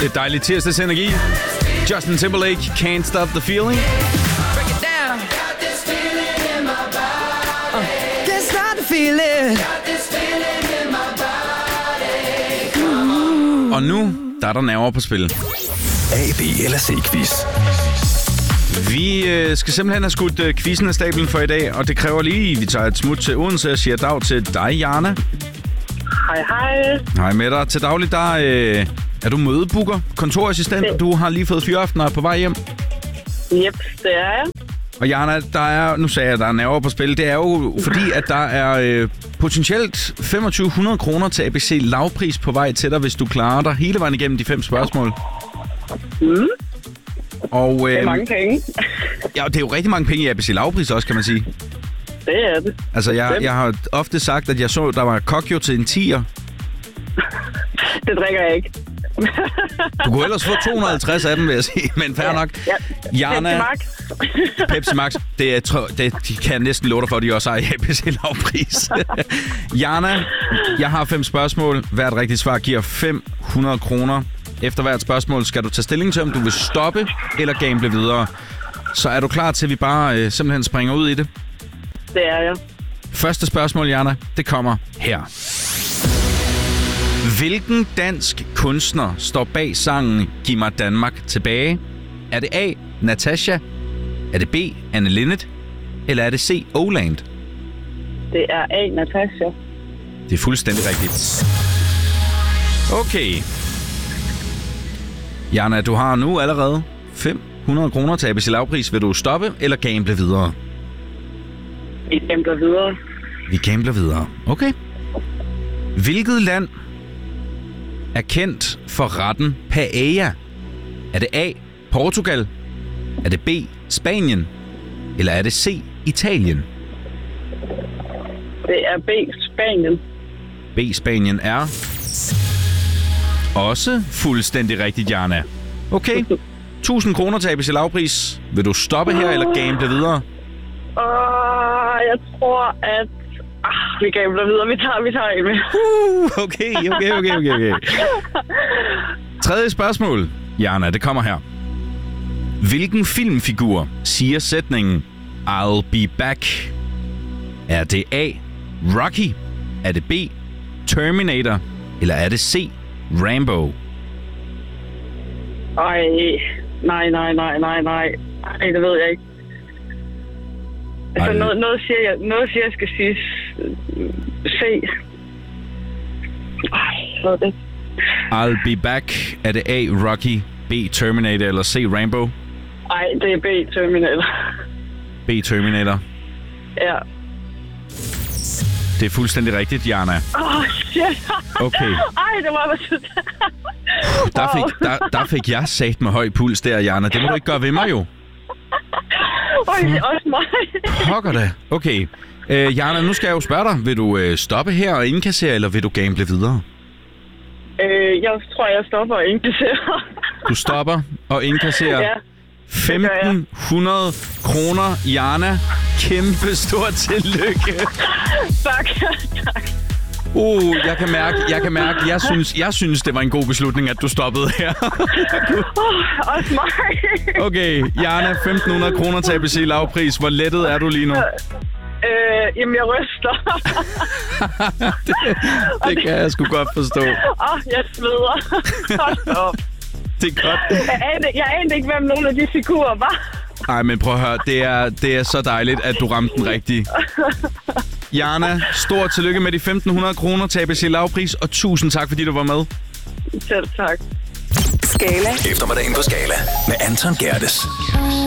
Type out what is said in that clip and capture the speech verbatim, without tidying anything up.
Det er dejligt tirsdags energi. Justin Timberlake, Can't Stop the Feeling. Break it down. Uh, can't stop the feeling. Uh. Og nu, der er der nerver på spil. A, B eller C-quiz. Vi øh, skal simpelthen have skudt øh, quizzen af stablen for i dag, og det kræver lige, at vi tager et smut til Odense og siger dag til dig, Jana. Hej, hej. Hej med dig. Til daglig, der øh, er du mødebooker, kontorassistent, og du har lige fået fyreaften og er på vej hjem. Yep, det er jeg. Og Jana, der er, nu sagde jeg, der er nerver på spil. Det er jo fordi, at der er øh, potentielt femogtyve hundrede kroner til A B C lavpris på vej til dig, hvis du klarer dig hele vejen igennem de fem spørgsmål. Mm. Og, øh, det er mange penge. Ja, det er jo rigtig mange penge i A B C lavpris også, kan man sige. Det er det. Altså, jeg, jeg har ofte sagt, at jeg så, der var kokjo til en tier. Det drikker jeg ikke. Du kunne ellers få to hundrede og halvtreds af dem, vil jeg sige, men fair ja, nok. Ja. Jana, Pepsi Max. Pepsi Max, det, er, det de kan jeg næsten love dig for, at de også har i A B C lavpris. Jana, jeg har fem spørgsmål. Hvert rigtigt svar giver fem hundrede kroner. Efter hvert spørgsmål skal du tage stilling til, om du vil stoppe eller gamble videre. Så er du klar til, at vi bare øh, simpelthen springer ud i det? Det er jeg. Første spørgsmål, Jana, det kommer her. Hvilken dansk kunstner står bag sangen Giv mig Danmark tilbage? Er det A. Natasha? Er det B. Anne Linnet? Eller er det C. Oland? Det er A. Natasha. Det er fuldstændig rigtigt. Okay. Jana, du har nu allerede fem hundrede kroner til A B C lavpris. Vil du stoppe eller gamble videre? Vi gambler videre. Vi gambler videre. Okay. Hvilket land er kendt for retten paella? Er det A. Portugal? Er det B. Spanien? Eller er det C. Italien? Det er B. Spanien. B. Spanien er også fuldstændig rigtigt, Jana. Okay. tusind kroner til A B C lavpris. Vil du stoppe her eller gamble videre? Åh, jeg tror, at... Ah, vi gambler videre. Vi tager, vi tager en med. Uh, okay, okay, okay, okay, okay. Tredje spørgsmål, Jana, det kommer her. Hvilken filmfigur siger sætningen I'll be back? Er det A. Rocky? Er det B. Terminator? Eller er det C. Rambo? Ej, nej, nej, nej, nej, nej. Ej, det ved jeg ikke. Altså, noget, noget, siger jeg, noget siger, jeg skal sige C. Ej, jeg ved det. I'll be back. Er det A. Rocky, B. Terminator eller C. Rambo? Ej, det er B. Terminator. B. Terminator. Ja. Det er fuldstændig rigtigt, Jana. Åh, oh, shit. Okay. Ej, det var så... Der fik, der, der fik jeg sat med høj puls der, Jana. Det må du ikke gøre ved mig, jo. Øj, det er også mig. Pokker da. Okay. Øh, Jana, nu skal jeg jo spørge dig. Vil du øh, stoppe her og indkassere, eller vil du gamble videre? Øh, jeg tror, jeg stopper og indkasserer. Du stopper og indkasserer? Ja. femten hundrede kroner, Jana. Kæmpe stort tillykke. Tak, tak. Uh, jeg kan mærke, jeg kan mærke, jeg synes, jeg synes, det var en god beslutning, at du stoppede her. oh, også mig. Okay, Jana, femten hundrede kroner til A B C lavpris. Hvor lettet er du lige nu? Øh, jamen, jeg ryster. det, det kan jeg sgu godt forstå. Åh, oh, jeg sveder. Hold op. Det er godt. Jeg anede, jeg anede ikke, hvem nogle af de figurer var. Nej, men prøv at høre. Det er, det er så dejligt, at du ramte den rigtige. Jana, stort tillykke med de femten hundrede kroner til A B C lavpris, og tusind tak, fordi du var med. Selv tak. Skala. Eftermiddagen på Skala med Anton Gerdes.